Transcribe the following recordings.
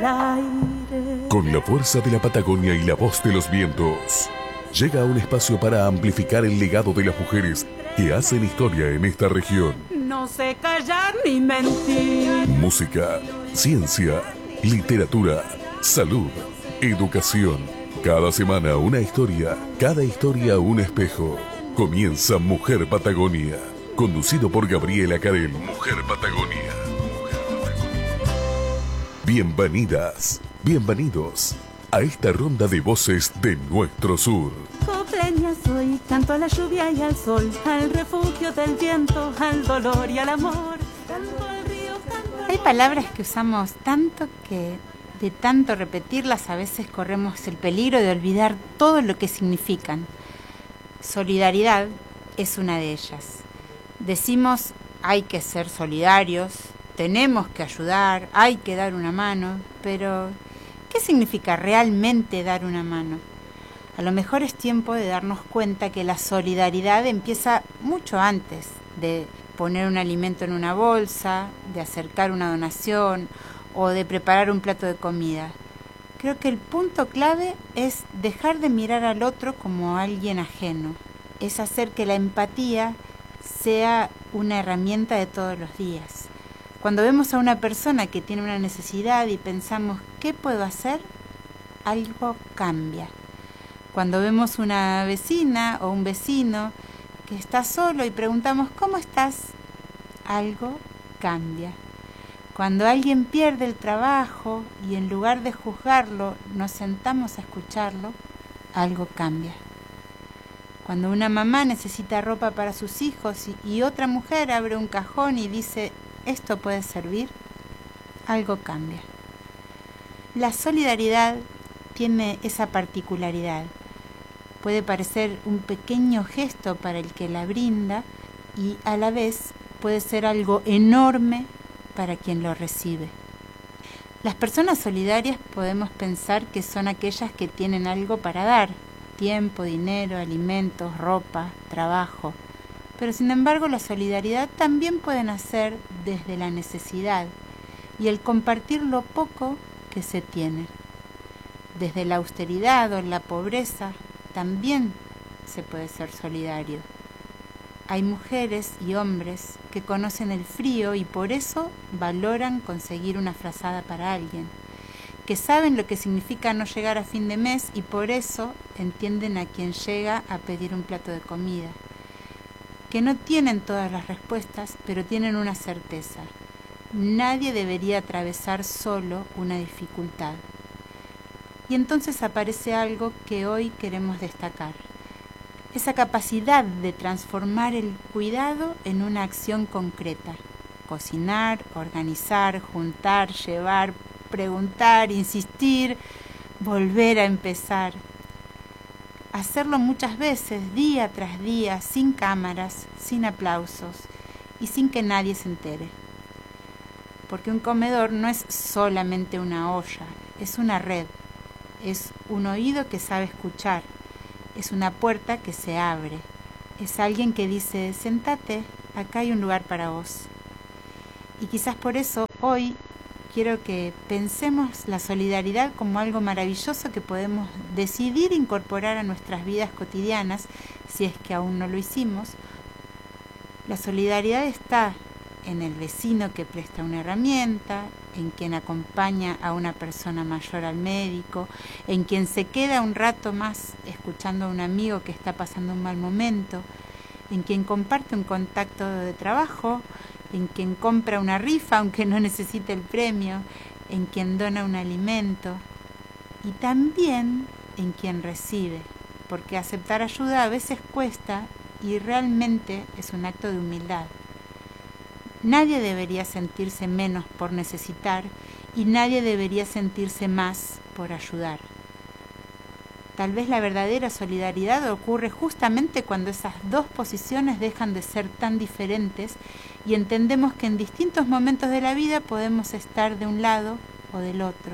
aire. Con la fuerza de la Patagonia y la voz de los vientos, llega a un espacio para amplificar el legado de las mujeres que hacen historia en esta región. No sé callar ni mentir. Música, ciencia, literatura, salud, educación. Cada semana una historia, cada historia un espejo. Comienza Mujer Patagonia, conducido por Gabriela Carel. Mujer Patagonia. Bienvenidas, bienvenidos a esta ronda de voces de nuestro sur. Copleña soy, canto a la lluvia y al sol, al refugio del viento, al dolor y al amor. Canto al río, canto al... Hay palabras que usamos tanto que de tanto repetirlas a veces corremos el peligro de olvidar todo lo que significan. Solidaridad es una de ellas. Decimos hay que ser solidarios, tenemos que ayudar, hay que dar una mano, pero ¿qué significa realmente dar una mano? A lo mejor es tiempo de darnos cuenta que la solidaridad empieza mucho antes de poner un alimento en una bolsa, de acercar una donación o de preparar un plato de comida. Creo que el punto clave es dejar de mirar al otro como a alguien ajeno. Es hacer que la empatía sea una herramienta de todos los días. Cuando vemos a una persona que tiene una necesidad y pensamos, ¿qué puedo hacer?, algo cambia. Cuando vemos una vecina o un vecino que está solo y preguntamos, ¿cómo estás?, algo cambia. Cuando alguien pierde el trabajo y en lugar de juzgarlo nos sentamos a escucharlo, algo cambia. Cuando una mamá necesita ropa para sus hijos y otra mujer abre un cajón y dice, ¿esto puede servir?, algo cambia. La solidaridad tiene esa particularidad. Puede parecer un pequeño gesto para el que la brinda y a la vez puede ser algo enorme para quien lo recibe. Las personas solidarias podemos pensar que son aquellas que tienen algo para dar, tiempo, dinero, alimentos, ropa, trabajo. Pero sin embargo la solidaridad también puede nacer desde la necesidad y el compartir lo poco que se tiene. Desde la austeridad o la pobreza también se puede ser solidario. Hay mujeres y hombres que conocen el frío y por eso valoran conseguir una frazada para alguien, que saben lo que significa no llegar a fin de mes y por eso entienden a quien llega a pedir un plato de comida, que no tienen todas las respuestas, pero tienen una certeza: nadie debería atravesar solo una dificultad. Y entonces aparece algo que hoy queremos destacar: esa capacidad de transformar el cuidado en una acción concreta. Cocinar, organizar, juntar, llevar, preguntar, insistir, volver a empezar. Hacerlo muchas veces, día tras día, sin cámaras, sin aplausos y sin que nadie se entere. Porque un comedor no es solamente una olla, es una red, es un oído que sabe escuchar, es una puerta que se abre, es alguien que dice, sentate, acá hay un lugar para vos. Y quizás por eso hoy quiero que pensemos la solidaridad como algo maravilloso que podemos decidir incorporar a nuestras vidas cotidianas, si es que aún no lo hicimos. La solidaridad está en el vecino que presta una herramienta, en quien acompaña a una persona mayor al médico, en quien se queda un rato más escuchando a un amigo que está pasando un mal momento, en quien comparte un contacto de trabajo, en quien compra una rifa aunque no necesite el premio, en quien dona un alimento y también en quien recibe, porque aceptar ayuda a veces cuesta y realmente es un acto de humildad. Nadie debería sentirse menos por necesitar y nadie debería sentirse más por ayudar. Tal vez la verdadera solidaridad ocurre justamente cuando esas dos posiciones dejan de ser tan diferentes y entendemos que en distintos momentos de la vida podemos estar de un lado o del otro.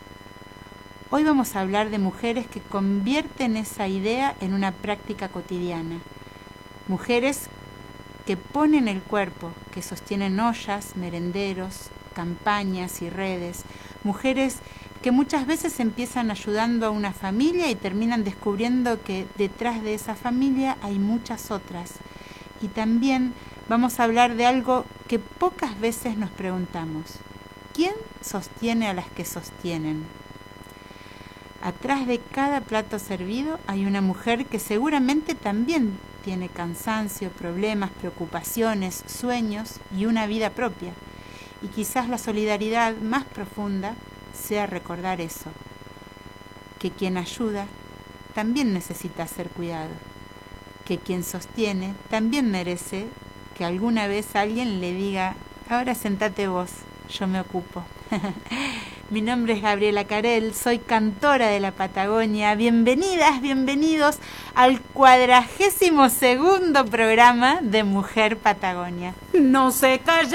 Hoy vamos a hablar de mujeres que convierten esa idea en una práctica cotidiana. Mujeres que ponen el cuerpo, que sostienen ollas, merenderos, campañas y redes. Mujeres que muchas veces empiezan ayudando a una familia y terminan descubriendo que detrás de esa familia hay muchas otras. Y también vamos a hablar de algo que pocas veces nos preguntamos. ¿Quién sostiene a las que sostienen? Atrás de cada plato servido hay una mujer que seguramente también tiene cansancio, problemas, preocupaciones, sueños y una vida propia. Y quizás la solidaridad más profunda sea recordar eso, que quien ayuda también necesita ser cuidado, que quien sostiene también merece que alguna vez alguien le diga: ahora sentate vos, yo me ocupo. Mi nombre es Gabriela Carel, soy cantora de la Patagonia. Bienvenidas, bienvenidos al 42º programa de Mujer Patagonia. No se calla.